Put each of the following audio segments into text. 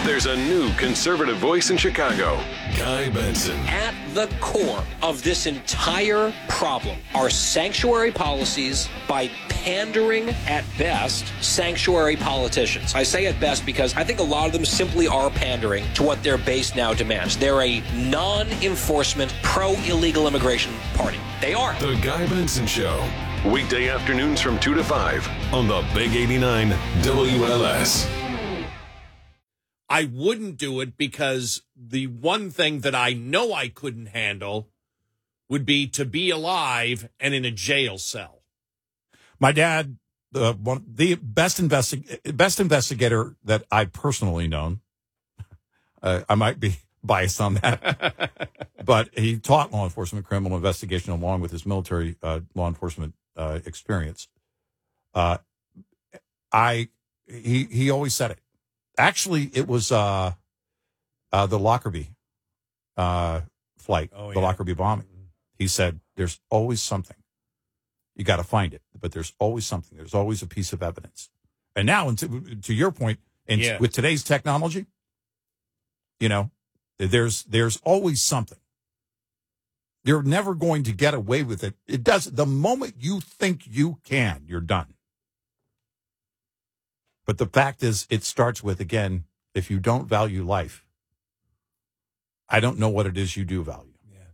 There's a new conservative voice in Chicago, Guy Benson. At the core of this entire problem are sanctuary policies by pandering, at best, sanctuary politicians. I say at best because I think a lot of them simply are pandering to what their base now demands. They're a non-enforcement, pro-illegal immigration party. They are. The Guy Benson Show. Weekday afternoons from 2 to 5 on the Big 89 WLS. I wouldn't do it because the one thing that I know I couldn't handle would be to be alive and in a jail cell. My dad, the best investigator that I personally known, I might be biased on that, but he taught law enforcement criminal investigation along with his military law enforcement experience. He always said it. Actually, it was the Lockerbie flight, the Lockerbie bombing. He said, "There's always something. You got to find it, but there's always something. There's always a piece of evidence." And now, to your point, with today's technology, there's always something. You're never going to get away with it. It does. The moment you think you can, you're done. But the fact is, it starts with, again, if you don't value life, I don't know what it is you do value. Yeah.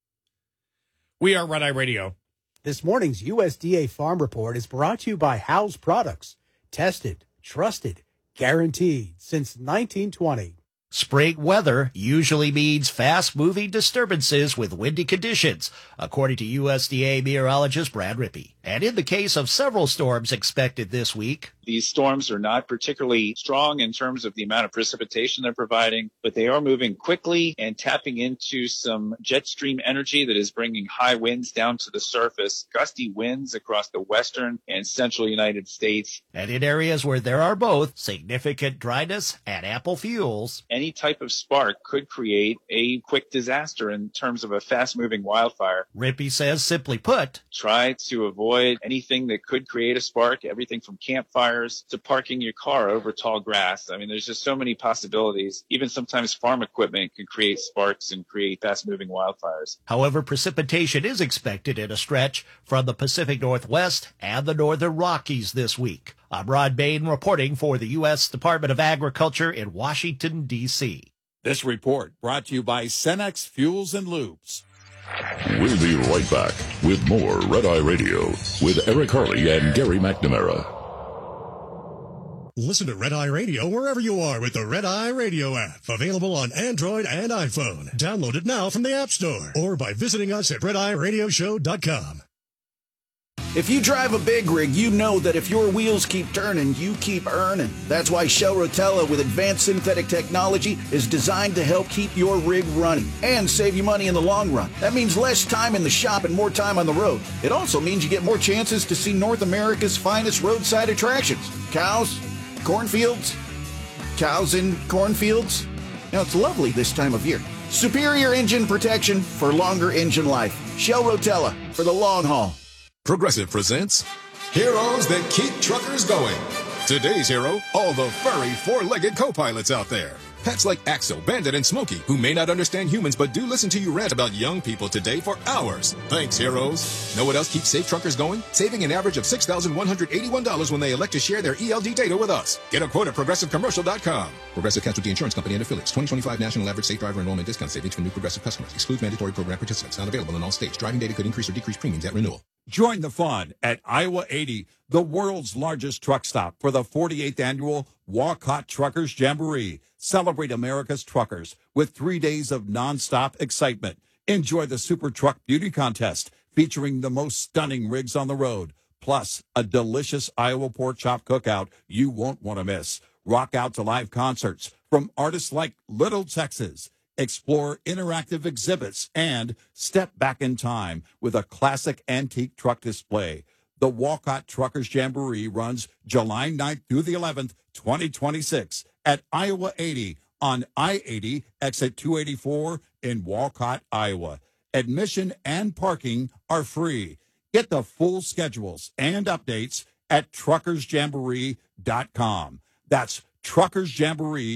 We are Red Eye Radio. This morning's USDA Farm Report is brought to you by Howes Products. Tested, trusted, guaranteed since 1920. Spring weather usually means fast-moving disturbances with windy conditions, according to USDA meteorologist Brad Rippey. And in the case of several storms expected this week, these storms are not particularly strong in terms of the amount of precipitation they're providing, but they are moving quickly and tapping into some jet stream energy that is bringing high winds down to the surface, gusty winds across the western and central United States. And in areas where there are both significant dryness and ample fuels, any type of spark could create a quick disaster in terms of a fast-moving wildfire. Rippey says, simply put, try to avoid anything that could create a spark, everything from campfires to parking your car over tall grass. I mean, there's just so many possibilities. Even sometimes farm equipment can create sparks and create fast-moving wildfires. However, precipitation is expected in a stretch from the Pacific Northwest and the Northern Rockies this week. I'm Rod Bain reporting for the U.S. Department of Agriculture in Washington, D.C. This report brought to you by Cenex Fuels and Lubes. We'll be right back with more Red Eye Radio with Eric Harley and Gary McNamara. Listen to Red Eye Radio wherever you are with the Red Eye Radio app. Available on Android and iPhone. Download it now from the App Store or by visiting us at RedEyeRadioshow.com. If you drive a big rig, you know that if your wheels keep turning, you keep earning. That's why Shell Rotella with advanced synthetic technology is designed to help keep your rig running and save you money in the long run. That means less time in the shop and more time on the road. It also means you get more chances to see North America's finest roadside attractions. Cows, cornfields, cows in cornfields. Now, it's lovely this time of year. Superior engine protection for longer engine life. Shell Rotella for the long haul. Progressive presents Heroes That Keep Truckers Going. Today's hero, all the furry four-legged co-pilots out there. Pets like Axel, Bandit, and Smokey, who may not understand humans but do listen to you rant about young people today for hours. Thanks, heroes. Know what else keeps safe truckers going? Saving an average of $6,181 when they elect to share their ELD data with us. Get a quote at ProgressiveCommercial.com. Progressive Casualty Insurance Company and Affiliates. 2025 National Average Safe Driver Enrollment Discount Savings for new Progressive customers. Excludes mandatory program participants. Not available in all states. Driving data could increase or decrease premiums at renewal. Join the fun at Iowa 80, the world's largest truck stop, for the 48th annual Walcott Truckers Jamboree. Celebrate America's truckers with 3 days of nonstop excitement. Enjoy the Super Truck Beauty Contest featuring the most stunning rigs on the road, plus a delicious Iowa pork chop cookout you won't want to miss. Rock out to live concerts from artists like Little Texas. Explore interactive exhibits and step back in time with a classic antique truck display. The Walcott Truckers Jamboree runs July 9th through the 11th, 2026 at Iowa 80 on I-80 exit 284 in Walcott, Iowa. Admission and parking are free. Get the full schedules and updates at truckersjamboree.com. That's Truckers Jamboree.